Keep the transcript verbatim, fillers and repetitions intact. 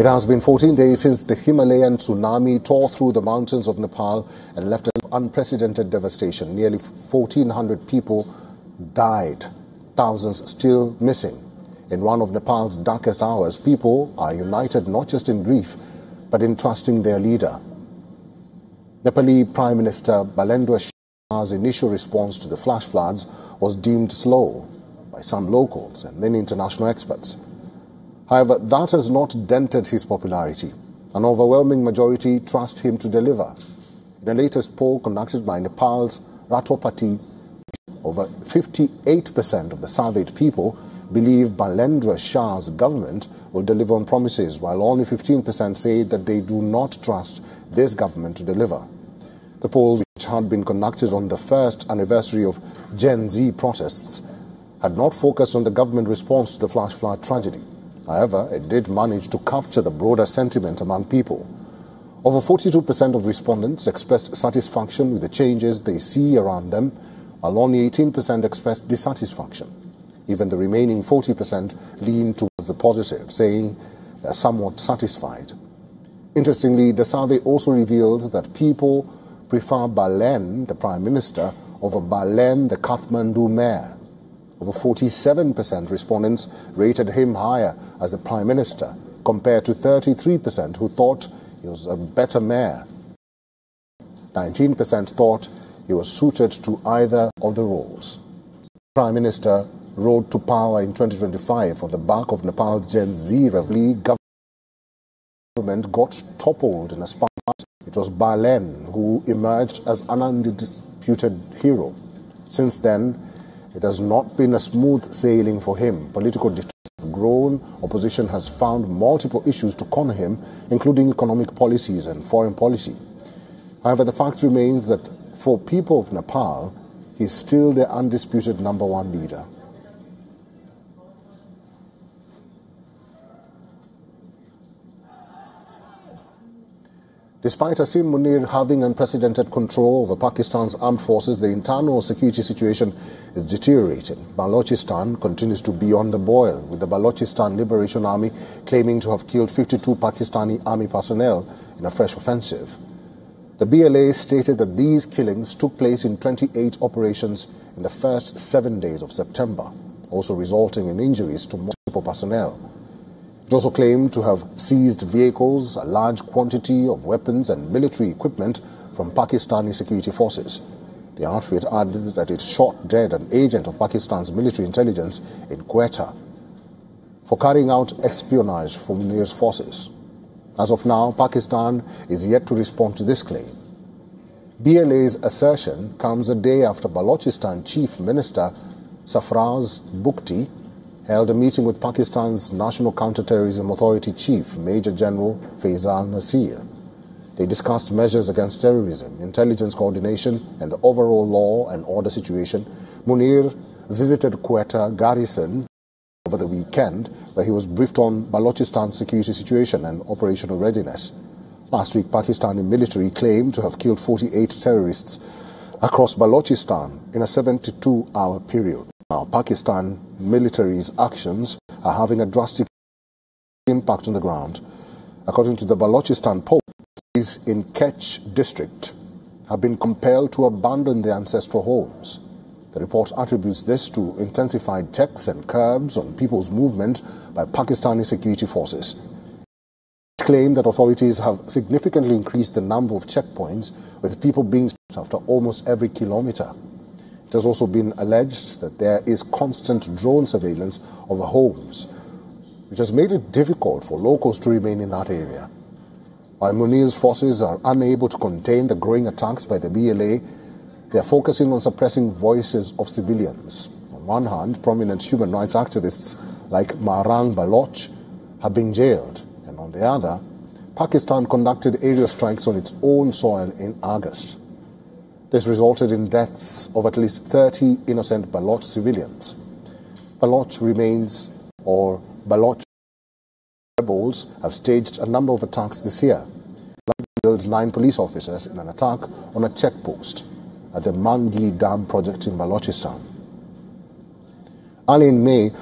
It has been fourteen days since the Himalayan tsunami tore through the mountains of Nepal and left an unprecedented devastation. Nearly fourteen hundred people died, thousands still missing. In one of Nepal's darkest hours, people are united not just in grief, but in trusting their leader. Nepali Prime Minister Balendra Shah's initial response to the flash floods was deemed slow by some locals and many international experts. However, that has not dented his popularity. An overwhelming majority trust him to deliver. In a latest poll conducted by Nepal's Ratopati, over fifty-eight percent of the surveyed people believe Balendra Shah's government will deliver on promises, while only fifteen percent say that they do not trust this government to deliver. The polls, which had been conducted on the first anniversary of Gen Z protests, had not focused on the government response to the flash flood tragedy. However, it did manage to capture the broader sentiment among people. Over forty-two percent of respondents expressed satisfaction with the changes they see around them, while only eighteen percent expressed dissatisfaction. Even the remaining forty percent leaned towards the positive, saying they are somewhat satisfied. Interestingly, the survey also reveals that people prefer Balen, the Prime Minister, over Balen, the Kathmandu Mayor. Over forty-seven percent respondents rated him higher as the Prime Minister, compared to thirty-three percent who thought he was a better mayor. nineteen percent thought he was suited to either of the roles. The Prime Minister rode to power in twenty twenty-five on the back of Nepal's Gen Z revolution. Government got toppled in a spat. It was Balen who emerged as an undisputed hero. Since then, it has not been a smooth sailing for him. Political distrust has grown. Opposition has found multiple issues to corner him, including economic policies and foreign policy. However, the fact remains that for people of Nepal, he is still the undisputed number one leader. Despite Asim Munir having unprecedented control over Pakistan's armed forces, the internal security situation is deteriorating. Balochistan continues to be on the boil, with the Balochistan Liberation Army claiming to have killed fifty-two Pakistani army personnel in a fresh offensive. The B L A stated that these killings took place in twenty-eight operations in the first seven days of September, also resulting in injuries to multiple personnel. It also claimed to have seized vehicles, a large quantity of weapons and military equipment from Pakistani security forces. The outfit added that it shot dead an agent of Pakistan's military intelligence in Quetta for carrying out espionage for Munir's forces. As of now, Pakistan is yet to respond to this claim. B L A's assertion comes a day after Balochistan Chief Minister Safraz Bukti held a meeting with Pakistan's National Counter-Terrorism Authority Chief, Major General Faisal Nasir. They discussed measures against terrorism, intelligence coordination, and the overall law and order situation. Munir visited Quetta garrison over the weekend, where he was briefed on Balochistan's security situation and operational readiness. Last week, Pakistani military claimed to have killed forty-eight terrorists across Balochistan in a seventy-two hour period. Now, Pakistan military's actions are having a drastic impact on the ground. According to the Balochistan Post, those in Kech district have been compelled to abandon their ancestral homes. The report attributes this to intensified checks and curbs on people's movement by Pakistani security forces. It claimed that authorities have significantly increased the number of checkpoints, with people being stopped after almost every kilometer. It has also been alleged that there is constant drone surveillance over homes, which has made it difficult for locals to remain in that area. While Munir's forces are unable to contain the growing attacks by the B L A, they are focusing on suppressing voices of civilians. On one hand, prominent human rights activists like Marang Baloch have been jailed, and on the other, Pakistan conducted aerial strikes on its own soil in August. This resulted in deaths of at least thirty innocent Baloch civilians. Baloch remains, or Baloch rebels, have staged a number of attacks this year. They killed nine police officers in an attack on a checkpost at the Mangi Dam project in Balochistan. Early in May,